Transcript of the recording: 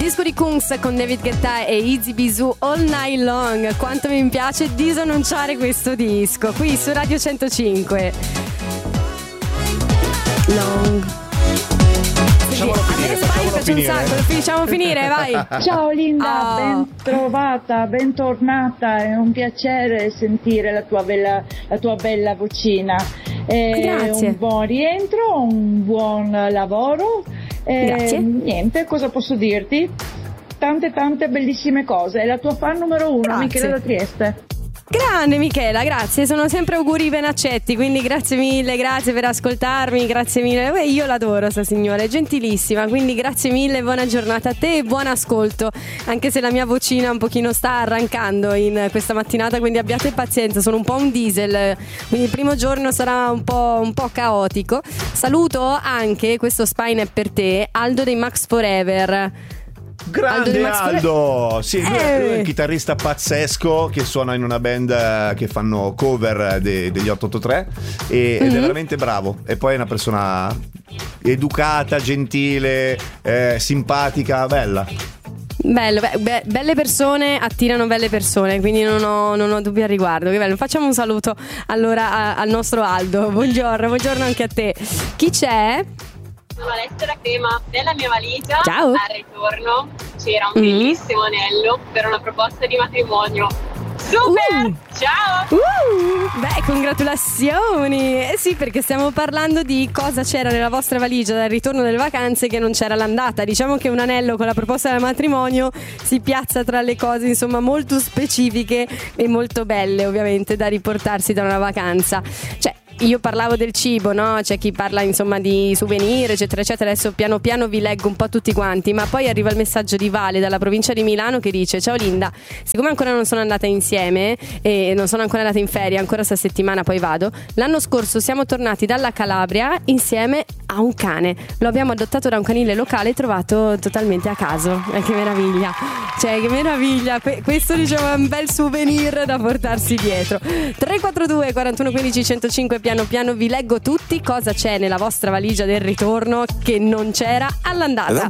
disco di Kungs con David Guetta e Easy Bisou, All Night Long. Quanto mi piace disannunciare questo disco qui su Radio 105. Long. Facciamo finire, vai. Ciao Linda, ben trovata, bentornata, è un piacere sentire la tua bella vocina. Grazie. Un buon rientro, un buon lavoro. Grazie. Niente, cosa posso dirti? Tante bellissime cose. È la tua fan numero 1, Grazie. Michela da Trieste. Grande Michela, grazie, sono sempre auguri ben accetti, quindi grazie mille, grazie per ascoltarmi, grazie mille. Io l'adoro sta signora, è gentilissima, quindi grazie mille, buona giornata a te e buon ascolto, anche se la mia vocina un pochino sta arrancando in questa mattinata, quindi abbiate pazienza, sono un po' un diesel, quindi il primo giorno sarà un po' caotico. Saluto anche, questo Spine è per te, Aldo dei Max Forever. Grande Aldo! Sì, lui è un chitarrista pazzesco che suona in una band che fanno cover degli 883 ed è veramente bravo. E poi è una persona educata, gentile, simpatica, bella. Bello, belle persone attirano belle persone, quindi non ho dubbi al riguardo. Che bello. Facciamo un saluto allora al nostro Aldo. Buongiorno anche a te. Chi c'è? Sono Alessia da Crema. Nella mia valigia Ciao. al ritorno c'era un bellissimo anello per una proposta di matrimonio. Super! Ciao! Beh, congratulazioni! Sì, perché stiamo parlando di cosa c'era nella vostra valigia dal ritorno delle vacanze che non c'era l'andata. Diciamo che un anello con la proposta del matrimonio si piazza tra le cose, insomma, molto specifiche e molto belle, ovviamente, da riportarsi da una vacanza. Cioè, io parlavo del cibo, no? C'è chi parla insomma di souvenir, eccetera eccetera. Adesso piano piano vi leggo un po' tutti quanti, ma poi arriva il messaggio di Vale dalla provincia di Milano che dice: ciao Linda, siccome ancora non sono andata insieme e non sono ancora andata in ferie, ancora sta settimana poi vado, l'anno scorso siamo tornati dalla Calabria insieme a un cane, lo abbiamo adottato da un canile locale trovato totalmente a caso. Che meraviglia, cioè che meraviglia, questo diciamo è un bel souvenir da portarsi dietro. 342 41 15 105. Piano piano vi leggo tutti cosa c'è nella vostra valigia del ritorno che non c'era all'andata.